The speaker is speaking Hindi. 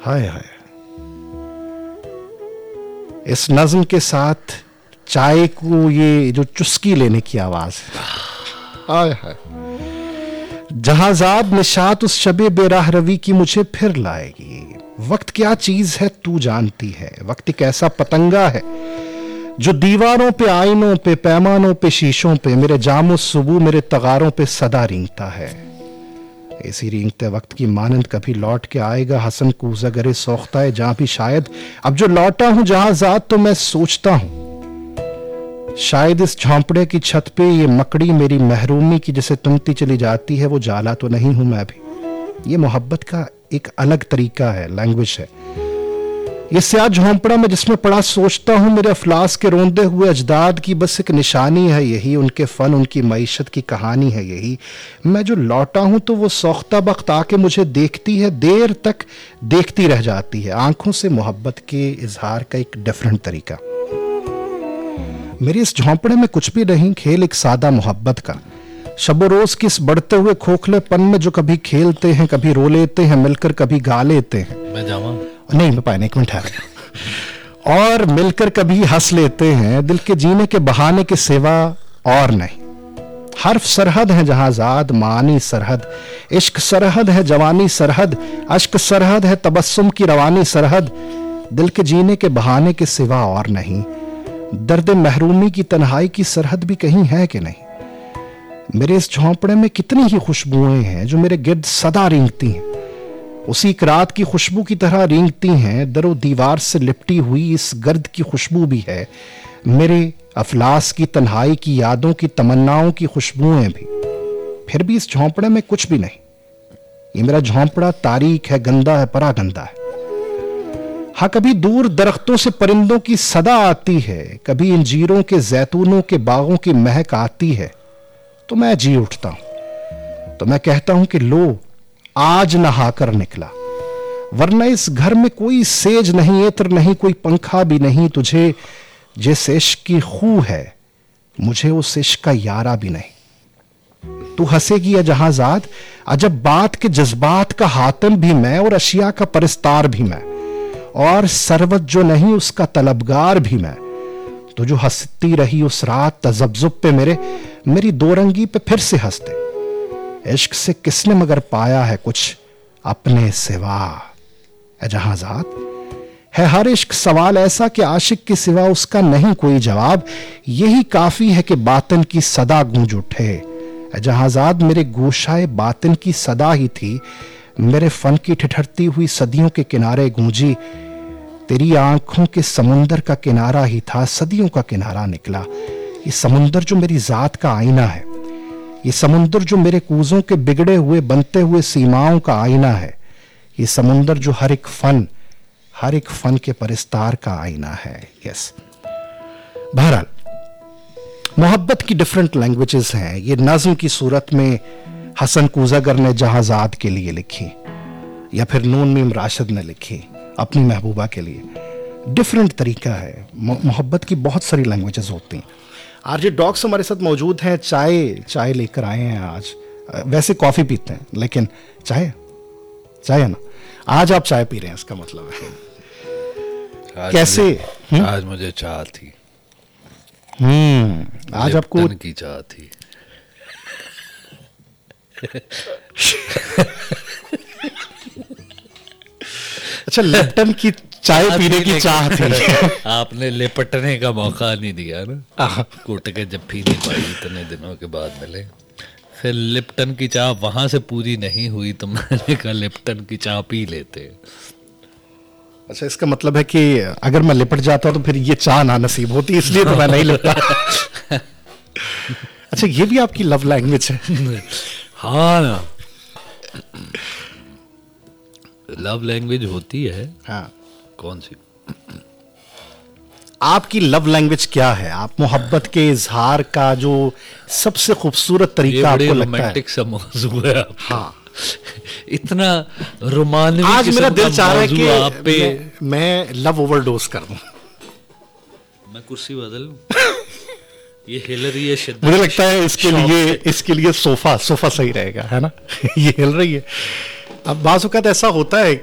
हाय हाय, इस नज्म के साथ चाय को ये जो चुस्की लेने की आवाज है, हाय हाय। जहाजाद निशात उस शबे बेराह रवी की मुझे फिर लाएगी। वक्त क्या चीज है तू जानती है, वक्त एक ऐसा पतंगा है जो दीवारों पे, आईनों पे, पैमानों पे, शीशों पे, मेरे जामो सुबह, मेरे तगारों पे सदा रेंगता है। इसी रेंगते वक्त की मानंद कभी लौट के आएगा हसन कूजा गरे सोख्ता है जहां भी शायद। अब जो लौटा हूं जहाजाद तो मैं सोचता हूं शायद इस झोंपड़े की छत पे ये मकड़ी मेरी महरूमी की जैसे तुमती चली जाती है, वो जाला तो नहीं हूं मैं भी। ये मोहब्बत का एक अलग तरीका है, लैंग्वेज है। ये स्याह झोंपड़ा में जिसमें पड़ा सोचता हूं मेरे अफलास के रोंदे हुए अजदाद की बस एक निशानी है यही, उनके फन, उनकी मईशत की कहानी है यही। मैं जो लौटा हूं तो वो सौख्ता बख्त आके मुझे देखती है, देर तक देखती रह जाती है। आंखों से मोहब्बत के इजहार का एक डिफरेंट तरीका। मेरे इस झोंपड़े में कुछ भी नहीं, खेल एक सादा मोहब्बत का। शबो रोज की इस बढ़ते हुए खोखलेपन में जो कभी खेलते हैं, कभी रो लेते हैं मिलकर, कभी गा लेते हैं। मैं जावा नहीं, मैं पाए, एक मिनट है। और मिलकर कभी हंस लेते हैं, दिल के जीने के बहाने के सिवा और नहीं। हर्फ सरहद है जहाजाद, मानी सरहद, इश्क सरहद है जवानी सरहद, अश्क सरहद है तबस्सुम की रवानी सरहद, दिल के जीने के बहाने के सिवा और नहीं। दर्द महरूमी की तन्हाई की सरहद भी कहीं है कि नहीं। मेरे इस झोंपड़े में कितनी ही खुशबुएं हैं जो मेरे गिर्द सदा रेंगती हैं, उसी एक रात की खुशबू की तरह रेंगती हैं। दरो दीवार से लिपटी हुई इस गर्द की खुशबू भी है, मेरे अफलास की तन्हाई की यादों की तमन्नाओं की खुशबुएं भी। फिर भी इस झोंपड़े में कुछ भी नहीं। ये मेरा झोंपड़ा तारीख है, गंदा है, परा गंदा है। हाँ, कभी दूर दरख्तों से परिंदों की सदा आती है, कभी इंजीरों के जैतूनों के बागों की महक आती है, तो मैं जी उठता हूं। तो मैं कहता हूं कि लो आज नहाकर निकला, वरना इस घर में कोई सेज नहीं, इत्र नहीं, कोई पंखा भी नहीं। तुझे जिस इश्क की खू है, मुझे उस इश्क का यारा भी नहीं। तू हंसेगी या जहाजाद, अजब बात के जज्बात का हातिम भी मैं और अशिया का परस्तार भी मैं, और सरवत जो नहीं उसका तलबगार भी मैं। तो जो हंसती रही उस रात तजब्जुब पे मेरी दो रंगी पे फिर से हंसते। इश्क से किसने मगर पाया है कुछ अपने सिवा। ए जहाजाद, है हर इश्क सवाल ऐसा कि आशिक के सिवा उसका नहीं कोई जवाब। यही काफी है कि बातिन की सदा गूंज उठे। ए जहाजाद, मेरे गोशाए बातिन की सदा ही थी, मेरे फन की ठिठरती हुई सदियों के किनारे गूंजी। तेरी आंखों के समुंदर का किनारा ही था, सदियों का किनारा निकला। ये समुंदर जो मेरी जात का आईना है, ये समुंदर जो मेरे कूजों के बिगड़े हुए बनते हुए सीमाओं का आईना है, ये समुंदर जो हर एक फन के परिस्तार का आईना है। यस, बहरहाल मोहब्बत की डिफरेंट लैंग्वेजेस हैं। ये नज्म की सूरत में हसन कूजागर ने जहाजाद के लिए लिखी, या फिर नून मीम राशिद ने लिखी अपनी महबूबा के लिए। डिफरेंट तरीका है। मोहब्बत की बहुत सारी लैंग्वेजेस होती हैं। आरजे डॉग्स हमारे साथ मौजूद हैं, चाय लेकर आए हैं आज। वैसे कॉफी पीते हैं, लेकिन चाय है ना, आज आप चाय पी रहे हैं, इसका मतलब है कैसे? आज मुझे चाह थी। आज आपको की चाह थी। अच्छा, लिप्टन की चाय पीने की चाह थी। आपने लिपटने का मौका नहीं दिया ना, कुट के जब पी नहीं पाई, इतने दिनों के बाद मिले। फिर लिप्टन की चाय वहां से पूरी नहीं हुई तो मैंने कहा लिप्टन की चाय पी लेते। अच्छा, इसका मतलब है कि अगर मैं लिपट जाता तो फिर ये चाय ना नसीब होती, इसलिए तो मैं नहीं लिपटा। अच्छा, ये भी आपकी लव लैंग्वेज है? हाँ ना, लव लैंग्वेज होती है। हाँ, कौन सी? आपकी लव लैंग्वेज क्या है? आप मोहब्बत के इजहार का जो सबसे खूबसूरत तरीका आपको लगता है? रोमांटिक सा मौजू है। हाँ, इतना रोमांटिक। आज मेरा दिल चाह रहा है कि मैं लव ओवरडोज कर दूं। मैं कुर्सी बदल लूं? ये हिल रही है शिद्दत। मुझे लगता है इसके लिए सोफा सही रहेगा, है ना? ये हिल रही है। अब बाज़ औक़ात ऐसा होता है